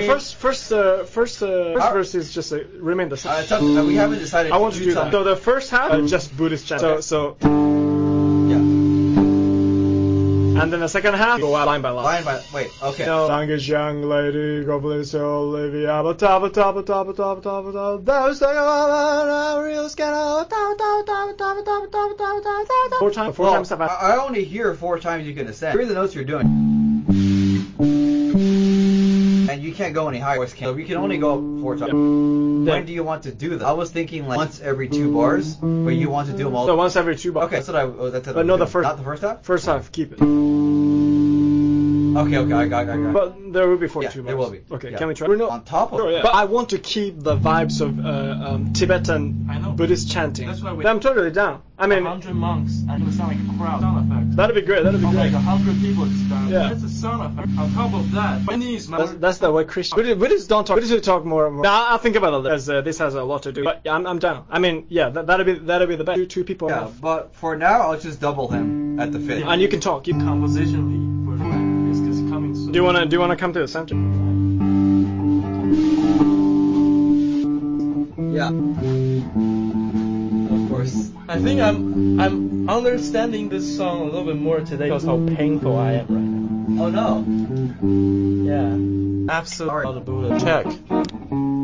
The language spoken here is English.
first verse is just remain the same. We haven't decided. I want to do that. So the first half, just Buddhist chant. Okay. So. Yeah. And then the second half, go out line by line. Wait, okay. Song is young lady, God bless you, Olivia, those four times. I only hear 4 times you can ascend. Here are the notes you're doing. And you can't go any higher. So we can only go up 4 times. When do you want to do that? I was thinking like once every 2 bars, but you want to do them all. So once every 2 bars. Okay, that's what I But no, the first. Not the first half? First half, keep it. Okay, I got it. But there will be 42 bars. There will be. Okay, Yeah. can we try? On top of it. But I want to keep the vibes of Tibetan Buddhist chanting. That's why I'm totally down. I mean, 100 monks and it would sound like a crowd. Sound effects. That'd be great. Like 100 people just down. Yeah. That's a sound effect. On top of that, my knees. That's the way Christian. Buddhists don't talk. Buddhists talk more and more. Now I'll think about it as this has a lot to do. But yeah, I'm down. I mean, yeah, that'd be the best. Two people. Yeah, but for now I'll just double him at the 5th. And you can talk. Compositionally, it's just coming soon. Do you wanna come to the center? Yeah. Of course. I think I'm understanding this song a little bit more today because how painful I am right now. Oh no. Yeah. Absolutely. Buddha. Check.